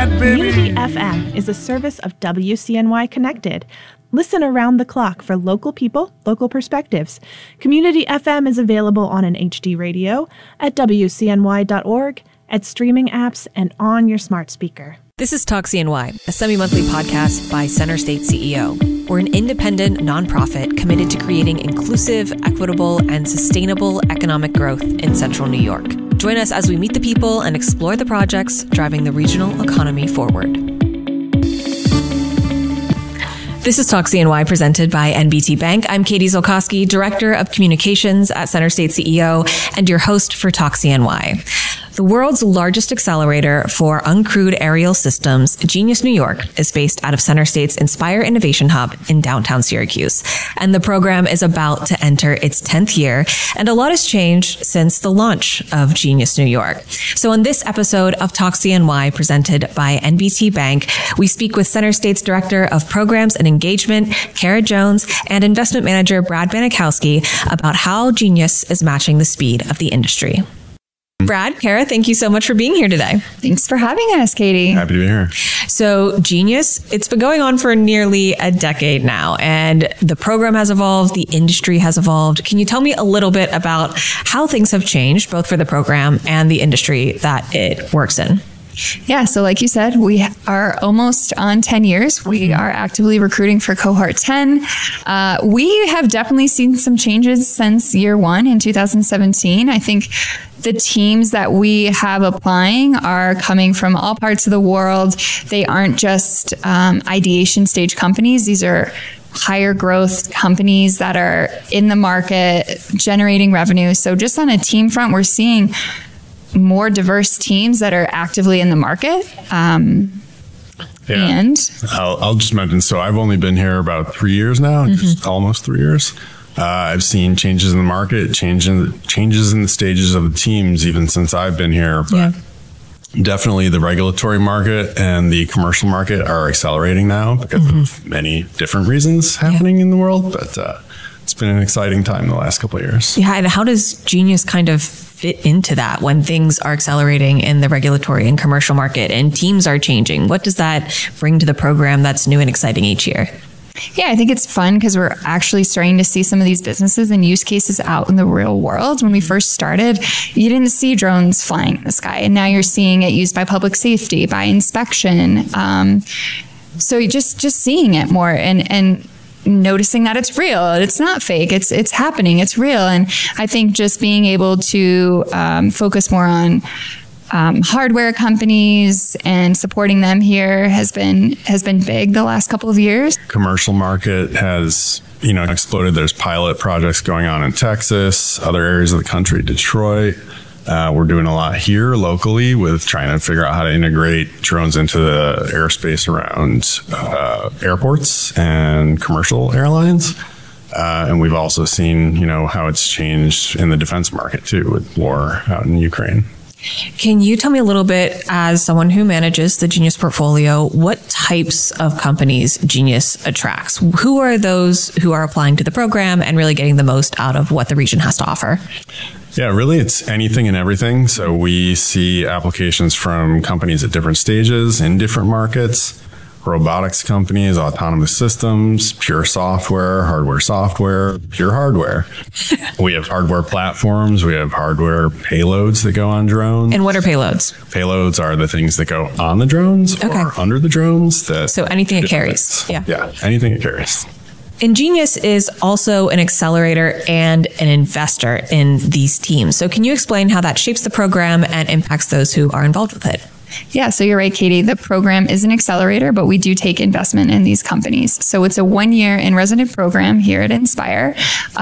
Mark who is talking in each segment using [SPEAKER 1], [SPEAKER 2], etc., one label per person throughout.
[SPEAKER 1] Community FM is a service of WCNY Connected. Listen around the clock for local people, local perspectives. Community FM is available on an HD radio, at WCNY.org, at streaming apps, and on your smart speaker.
[SPEAKER 2] This is Talk CNY, a semi-monthly podcast by Center State CEO. We're an independent nonprofit committed to creating inclusive, equitable, and sustainable economic growth in Central New York. Join us as we meet the people and explore the projects driving the regional economy forward. This is Talk CNY presented by NBT Bank. I'm Katie Zolkowski, Director of Communications at Center State CEO and your host for Talk CNY. The world's largest accelerator for uncrewed aerial systems, Genius New York, is based out of Center State's Inspire Innovation Hub in downtown Syracuse. And the program is about to enter its 10th year, and a lot has changed since the launch of Genius New York. So on this episode of Talk CNY presented by NBT Bank, we speak with Center State's Director of Programs and Engagement, Kara Jones, and Investment Manager Brad Banikowski about how Genius is matching the speed of the industry. Brad, Kara, thank you so much for being here today.
[SPEAKER 3] Thanks for having us, Katie.
[SPEAKER 4] Happy to be here.
[SPEAKER 2] So Genius, it's been going on for nearly a decade now, and the program has evolved, the industry has evolved. Can you tell me a little bit about how things have changed, both for the program and the industry that it works in?
[SPEAKER 3] Yeah, so like you said, we are almost on 10 years. We are actively recruiting for cohort 10. We have definitely seen some changes since year one in 2017. I think the teams that we have applying are coming from all parts of the world. They aren't just ideation stage companies. These are higher growth companies that are in the market generating revenue. So just on a team front, we're seeing more diverse teams that are actively in the market. And
[SPEAKER 4] I'll just mention, so I've only been here about 3 years now, just almost 3 years. I've seen changes in the market, changes in the stages of the teams, even since I've been here. But definitely the regulatory market and the commercial market are accelerating now because of many different reasons happening in the world. But it's been an exciting time the last couple of years.
[SPEAKER 2] Yeah, and how does Genius kind of fit into that when things are accelerating in the regulatory and commercial market and teams are changing? What does that bring to the program that's new and exciting each year?
[SPEAKER 3] Yeah, I think it's fun because we're actually starting to see some of these businesses and use cases out in the real world. When we first started, you didn't see drones flying in the sky, and now you're seeing it used by public safety, by inspection. So you're just seeing it more and noticing that it's real. It's not fake. It's happening. It's real. And I think just being able to focus more on hardware companies and supporting them here has been big the last couple of years.
[SPEAKER 4] Commercial market has exploded. There's pilot projects going on in Texas, other areas of the country, Detroit. We're doing a lot here locally with trying to figure out how to integrate drones into the airspace around airports and commercial airlines. And we've also seen, how it's changed in the defense market too, with war out in Ukraine.
[SPEAKER 2] Can you tell me a little bit, as someone who manages the Genius portfolio, what types of companies Genius attracts? Who are those who are applying to the program and really getting the most out of what the region has to offer?
[SPEAKER 4] Yeah, really, it's anything and everything. So we see applications from companies at different stages in different markets. Robotics companies, autonomous systems, pure software, pure hardware. We have hardware platforms. We have hardware payloads that go on drones.
[SPEAKER 2] And what are payloads?
[SPEAKER 4] Payloads are the things that go on the drones or under the drones.
[SPEAKER 2] So anything it carries.
[SPEAKER 4] Yeah, anything it carries.
[SPEAKER 2] Ingenious is also an accelerator and an investor in these teams. So can you explain how that shapes the program and impacts those who are involved with it?
[SPEAKER 3] Yeah, so you're right, Katie. The program is an accelerator, but we do take investment in these companies. So it's a 1-year in-resident program here at Inspire.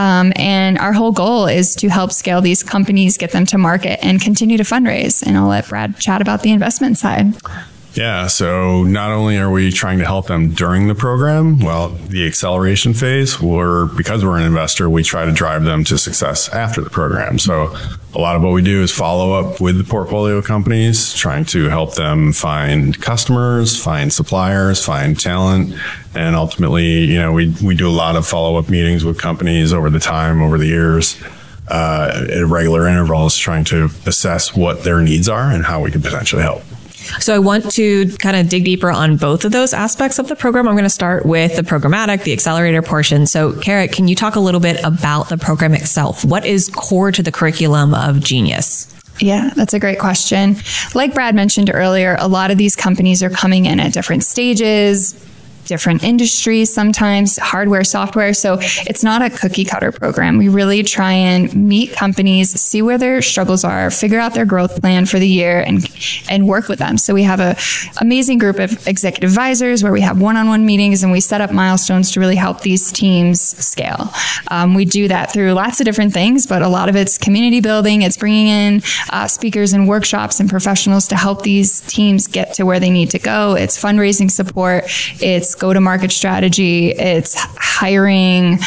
[SPEAKER 3] And our whole goal is to help scale these companies, get them to market, and continue to fundraise. And I'll let Brad chat about the investment side.
[SPEAKER 4] Yeah, so not only are we trying to help them during the program, the acceleration phase, because we're an investor, we try to drive them to success after the program. So a lot of what we do is follow up with the portfolio companies, trying to help them find customers, find suppliers, find talent. And ultimately, we do a lot of follow-up meetings with companies over the years, at regular intervals, trying to assess what their needs are and how we can potentially help.
[SPEAKER 2] So I want to kind of dig deeper on both of those aspects of the program. I'm going to start with the programmatic, the accelerator portion. So Kara, can you talk a little bit about the program itself? What is core to the curriculum of Genius?
[SPEAKER 3] Yeah, that's a great question. Like Brad mentioned earlier, a lot of these companies are coming in at different stages, different industries, sometimes hardware, software. So it's not a cookie cutter program. We really try and meet companies, see where their struggles are, figure out their growth plan for the year and work with them. So we have an amazing group of executive advisors where we have one-on-one meetings and we set up milestones to really help these teams scale. We do that through lots of different things, but a lot of it's community building. It's bringing in speakers and workshops and professionals to help these teams get to where they need to go. It's fundraising support. It's go-to-market strategy, it's hiring,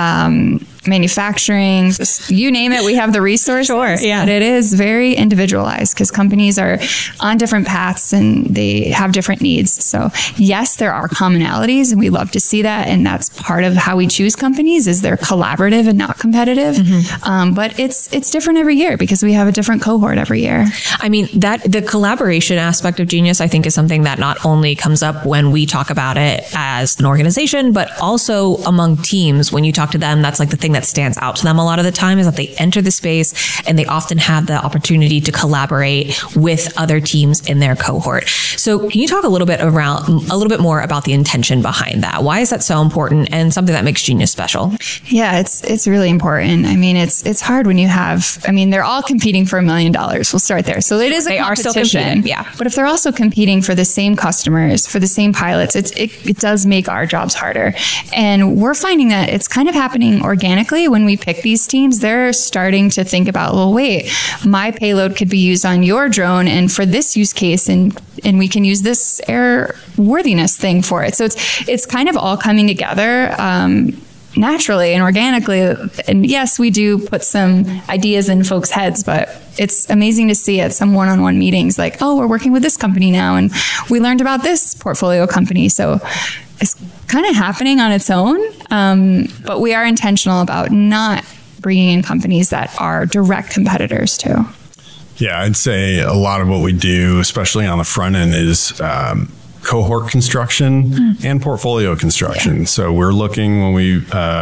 [SPEAKER 3] manufacturing, just you name it, we have the resources.
[SPEAKER 2] Sure, yeah.
[SPEAKER 3] But it is very individualized because companies are on different paths and they have different needs. So yes, there are commonalities and we love to see that. And that's part of how we choose companies is they're collaborative and not competitive. But it's different every year because we have a different cohort every year.
[SPEAKER 2] I mean, that the collaboration aspect of Genius, I think, is something that not only comes up when we talk about it as an organization, but also among teams. When you talk to them, that's like the thing that stands out to them a lot of the time is that they enter the space and they often have the opportunity to collaborate with other teams in their cohort. So can you talk a little bit more about the intention behind that? Why is that so important and something that makes Genius special?
[SPEAKER 3] Yeah, it's really important. I mean, it's hard when you have, they're all competing for $1 million. We'll start there. So it is a competition.
[SPEAKER 2] Are still competing, yeah.
[SPEAKER 3] But if they're also competing for the same customers, for the same pilots, it does make our jobs harder. And we're finding that it's kind of happening organically when we pick these teams. They're starting to think about, well, wait, my payload could be used on your drone and for this use case, and we can use this airworthiness thing for it. So it's kind of all coming together naturally and organically. And yes, we do put some ideas in folks' heads, but it's amazing to see at some one-on-one meetings like, oh, we're working with this company now and we learned about this portfolio company. So it's kind of happening on its own, but we are intentional about not bringing in companies that are direct competitors too.
[SPEAKER 4] Yeah, I'd say a lot of what we do, especially on the front end, is cohort construction and portfolio construction. Yeah. So we're looking when we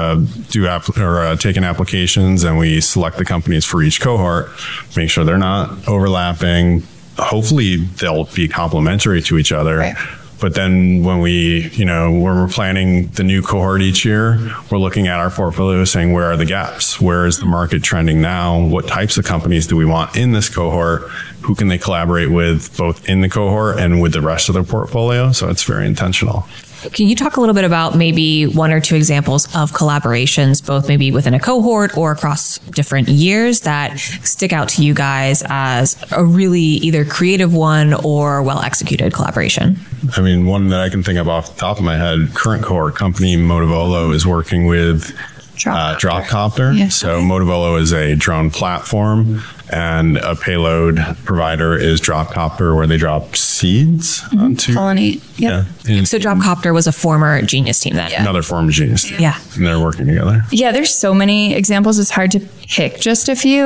[SPEAKER 4] take in applications and we select the companies for each cohort, make sure they're not overlapping. Hopefully they'll be complementary to each other. Right. But then when when we're planning the new cohort each year, we're looking at our portfolio saying, where are the gaps? Where is the market trending now? What types of companies do we want in this cohort? Who can they collaborate with both in the cohort and with the rest of their portfolio? So it's very intentional.
[SPEAKER 2] Can you talk a little bit about maybe one or two examples of collaborations, both maybe within a cohort or across different years that stick out to you guys as a really either creative one or well-executed collaboration?
[SPEAKER 4] One that I can think of off the top of my head, current cohort company Motovolo is working with Dropcopter. Yes. So Motovolo is a drone platform and a payload provider is Dropcopter, where they drop seeds onto
[SPEAKER 3] pollinate. Yep.
[SPEAKER 2] Yeah. So Dropcopter was a former Genius team then.
[SPEAKER 4] Yeah. Another former Genius team.
[SPEAKER 2] Yeah.
[SPEAKER 4] And they're working together.
[SPEAKER 3] Yeah, there's so many examples. It's hard to pick just a few.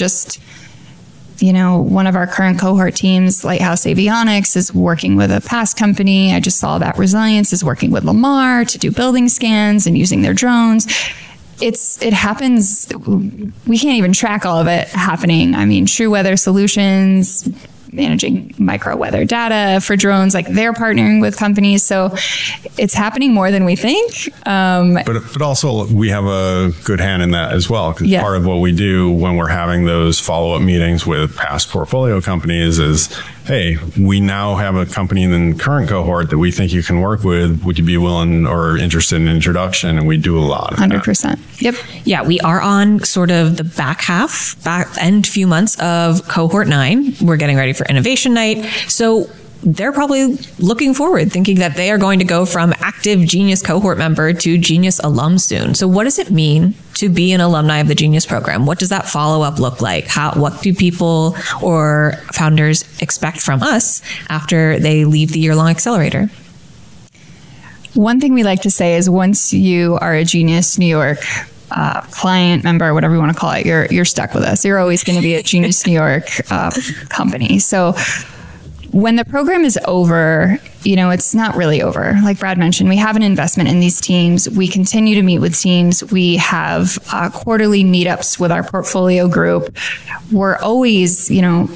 [SPEAKER 3] One of our current cohort teams, Lighthouse Avionics, is working with a past company. I just saw that Resilience is working with Lamar to do building scans and using their drones. It happens. We can't even track all of it happening. True Weather Solutions, managing micro weather data for drones, they're partnering with companies. So it's happening more than we think.
[SPEAKER 4] But also we have a good hand in that as well. Because part of what we do when we're having those follow-up meetings with past portfolio companies is, hey, we now have a company in the current cohort that we think you can work with. Would you be willing or interested in introduction? And we do a lot of
[SPEAKER 3] 100%.
[SPEAKER 4] That.
[SPEAKER 3] Yep.
[SPEAKER 2] Yeah, we are on sort of the back end few months of cohort 9. We're getting ready for Innovation Night. So they're probably looking forward, thinking that they are going to go from active Genius cohort member to Genius alum soon. So what does it mean to be an alumni of the Genius program? What does that follow-up look like? What do people or founders expect from us after they leave the year-long accelerator?
[SPEAKER 3] One thing we like to say is once you are a Genius New York client, member, whatever you want to call it, you're stuck with us. You're always going to be a Genius New York company. So when the program is over, it's not really over. Like Brad mentioned, we have an investment in these teams. We continue to meet with teams. We have quarterly meetups with our portfolio group. We're always,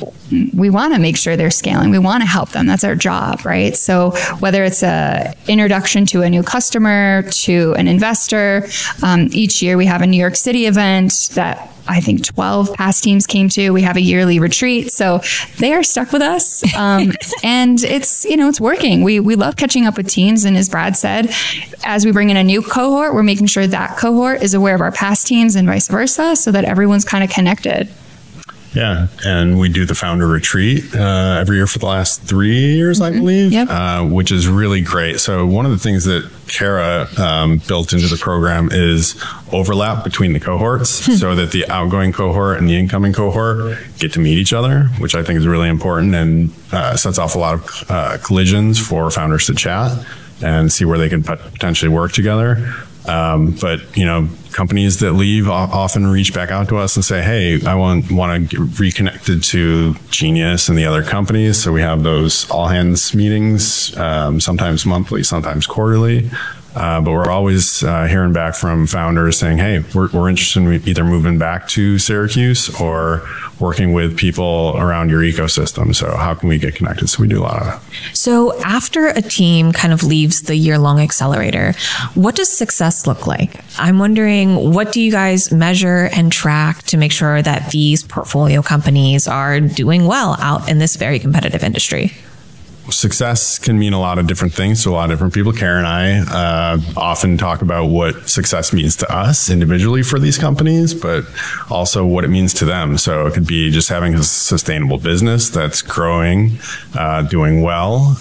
[SPEAKER 3] we want to make sure they're scaling. We want to help them. That's our job, right? So whether it's a introduction to a new customer, to an investor, each year we have a New York City event that I think 12 past teams came to. We have a yearly retreat. So they are stuck with us. And it's working. We love catching up with teams. And as Brad said, as we bring in a new cohort, we're making sure that cohort is aware of our past teams and vice versa so that everyone's kind of connected.
[SPEAKER 4] Yeah, and we do the founder retreat every year for the last 3 years, I believe, which is really great. So one of the things that Kara built into the program is overlap between the cohorts so that the outgoing cohort and the incoming cohort get to meet each other, which I think is really important and sets off a lot of collisions for founders to chat and see where they can potentially work together. But companies that leave often reach back out to us and say, "Hey, I want to get reconnected to Genius and the other companies." So we have those all hands meetings, sometimes monthly, sometimes quarterly. But we're always hearing back from founders saying, "Hey, we're interested in either moving back to Syracuse or working with people around your ecosystem. So how can we get connected?" So we do a lot of that.
[SPEAKER 2] So after a team kind of leaves the year-long accelerator, what does success look like? I'm wondering, what do you guys measure and track to make sure that these portfolio companies are doing well out in this very competitive industry?
[SPEAKER 4] Success can mean a lot of different things to a lot of different people. Kara and I often talk about what success means to us individually for these companies, but also what it means to them. So it could be just having a sustainable business that's growing, doing well,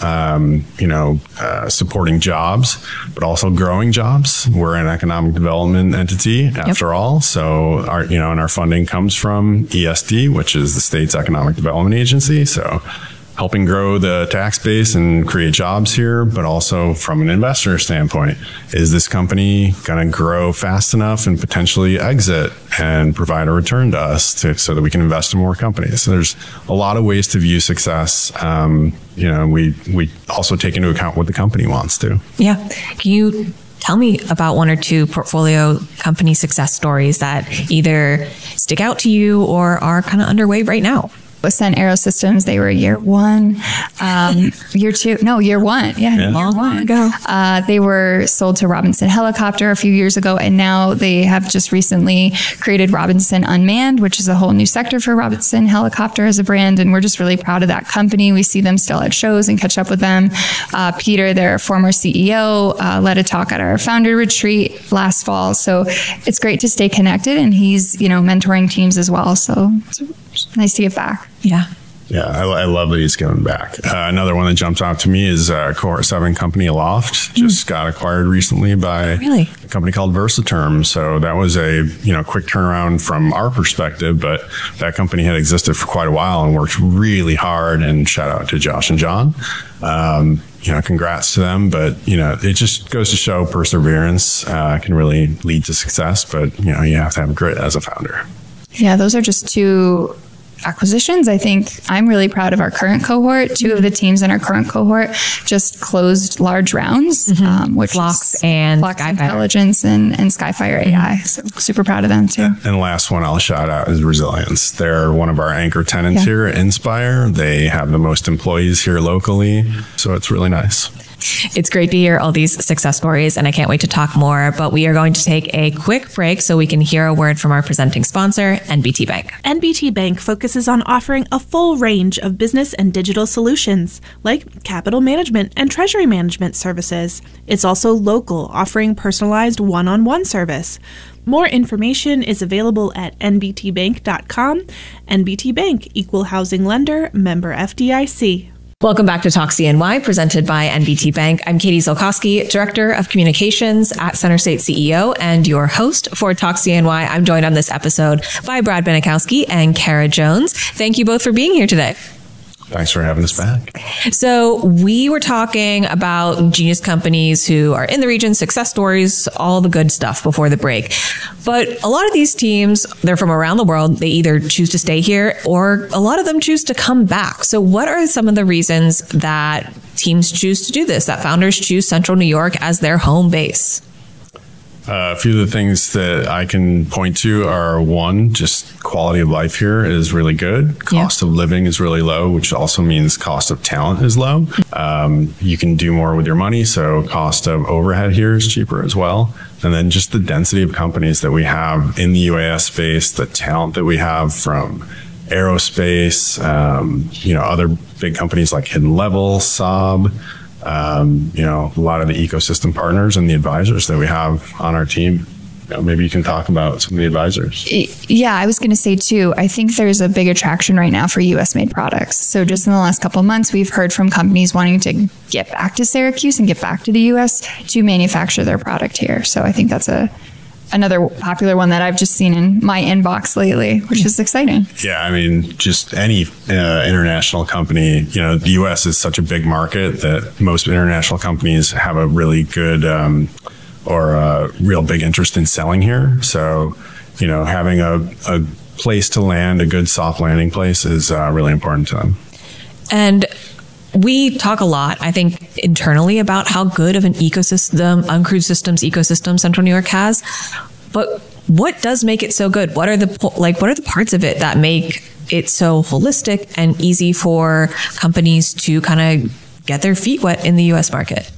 [SPEAKER 4] supporting jobs, but also growing jobs. We're an economic development entity after all. So our funding comes from ESD, which is the state's economic development agency. So helping grow the tax base and create jobs here, but also from an investor standpoint, is this company going to grow fast enough and potentially exit and provide a return to us so that we can invest in more companies? So there's a lot of ways to view success. We also take into account what the company wants to.
[SPEAKER 2] Yeah. Can you tell me about one or two portfolio company success stories that either stick out to you or are kind of underway right now?
[SPEAKER 3] Ascent Aerosystems, they were year one, year two, no, year one. Yeah.
[SPEAKER 2] Long ago.
[SPEAKER 3] They were sold to Robinson Helicopter a few years ago, and now they have just recently created Robinson Unmanned, which is a whole new sector for Robinson Helicopter as a brand, and we're just really proud of that company. We see them still at shows and catch up with them. Peter, their former CEO, led a talk at our founder retreat last fall, so it's great to stay connected, and he's, mentoring teams as well, so it's nice to get back.
[SPEAKER 2] Yeah.
[SPEAKER 4] Yeah, I love that he's giving back. Another one that jumps out to me is Cohort 7 company Aloft. Just got acquired recently by a company called Versaterm. So that was a quick turnaround from our perspective, but that company had existed for quite a while and worked really hard. And shout out to Josh and John. Congrats to them. But it just goes to show perseverance can really lead to success. But you have to have grit as a founder.
[SPEAKER 3] Yeah, those are just two acquisitions. I think I'm really proud of our current cohort. Two of the teams in our current cohort just closed large rounds, which
[SPEAKER 2] Phlox and
[SPEAKER 3] Phlox Intelligence and Skyfire AI. So super proud of them too.
[SPEAKER 4] And the last one I'll shout out is Resilience. They're one of our anchor tenants here at Inspire. They have the most employees here locally. So it's really nice.
[SPEAKER 2] It's great to hear all these success stories, and I can't wait to talk more, but we are going to take a quick break so we can hear a word from our presenting sponsor, NBT Bank.
[SPEAKER 1] NBT Bank focuses on offering a full range of business and digital solutions, like capital management and treasury management services. It's also local, offering personalized one-on-one service. More information is available at nbtbank.com. NBT Bank, Equal Housing Lender, member FDIC.
[SPEAKER 2] Welcome back to Talk CNY, presented by NBT Bank. I'm Katie Zolkowski, Director of Communications at Center State CEO and your host for Talk CNY. I'm joined on this episode by Brad Benikowski and Kara Jones. Thank you both for being here today.
[SPEAKER 4] Thanks for having us back.
[SPEAKER 2] So we were talking about genius companies who are in the region, success stories, all the good stuff before the break. But a lot of these teams, they're from around the world. They either choose to stay here or a lot of them choose to come back. So what are some of the reasons that teams choose to do this, that founders choose Central New York as their home base?
[SPEAKER 4] A few of the things that I can point to are, one, just quality of life here is really good. Cost of living is really low, which also means cost of talent is low. You can do more with your money, so cost of overhead here is cheaper as well. And then just the density of companies that we have in the UAS space, the talent that we have from aerospace, other big companies like Hidden Level, Saab, a lot of the ecosystem partners and the advisors that we have on our team. Maybe you can talk about some of the advisors.
[SPEAKER 3] Yeah, I was going to say too, I think there's a big attraction right now for US made products. So just in the last couple of months, we've heard from companies wanting to get back to Syracuse and get back to the US to manufacture their product here. So I think that's another popular one that I've just seen in my inbox lately, which is exciting.
[SPEAKER 4] Yeah, I mean, just any international company, the US is such a big market that most international companies have a really good or a real big interest in selling here. So, having a place to land, a good soft landing place is really important to them.
[SPEAKER 2] And we talk a lot, I think, internally about how good of an ecosystem, uncrewed systems ecosystem Central New York has. But what does make it so good? What are the parts of it that make it so holistic and easy for companies to kind of get their feet wet in the U.S. market?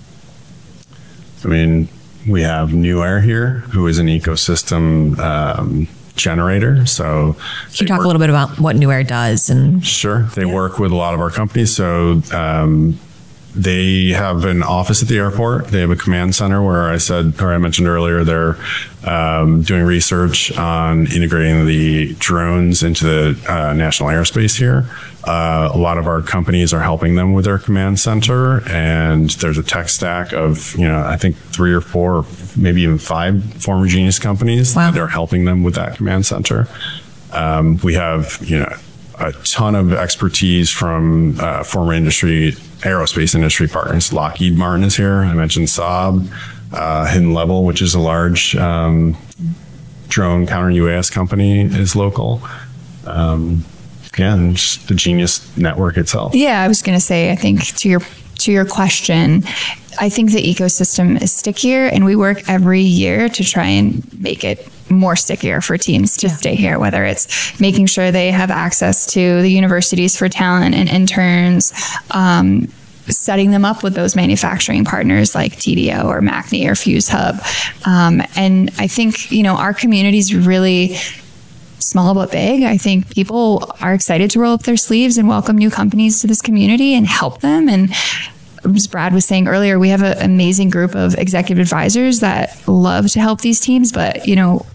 [SPEAKER 4] I mean, we have New Air here, who is an ecosystem generator. So
[SPEAKER 2] can you talk a little bit about what New Air does? And
[SPEAKER 4] sure. They work with a lot of our companies. So they have an office at the airport. They have a command center where I mentioned earlier, they're doing research on integrating the drones into the national airspace here. A lot of our companies are helping them with their command center, and there's a tech stack of, I think 3 or 4, maybe even 5 former Genius companies that are helping them with that command center. We have, a ton of expertise from former aerospace industry partners. Lockheed Martin is here. I mentioned Saab, Hidden Level, which is a large drone counter UAS company, is local. And just the Genius network itself. Yeah,
[SPEAKER 3] I was going to say, I think to your question, I think the ecosystem is stickier, and we work every year to try and make it more stickier for teams to stay here, whether it's making sure they have access to the universities for talent and interns, setting them up with those manufacturing partners like TDO or MACNY or Fuse Hub. And I think, our community is really small but big. I think people are excited to roll up their sleeves and welcome new companies to this community and help them. And as Brad was saying earlier, we have an amazing group of executive advisors that love to help these teams, but